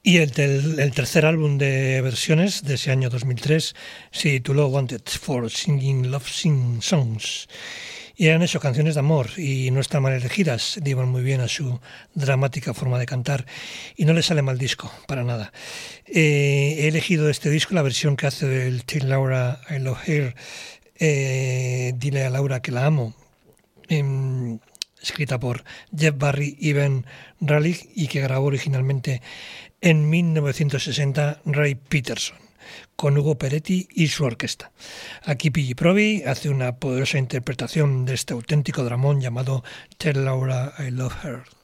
Y el tercer álbum de versiones de ese año 2003 se tituló Wanted for Singing Love Songs. Y han hecho canciones de amor y no están mal elegidas, llevan muy bien a su dramática forma de cantar y no les sale mal disco, para nada. He elegido este disco, la versión que hace del Tell Laura I Love Her, Dile a Laura que la amo, escrita por Jeff Barry y Ben Rallig y que grabó originalmente en 1960 Ray Peterson, con Hugo Peretti y su orquesta. Aquí Piggy Proby hace una poderosa interpretación de este auténtico dramón llamado Tell Laura I Love Her.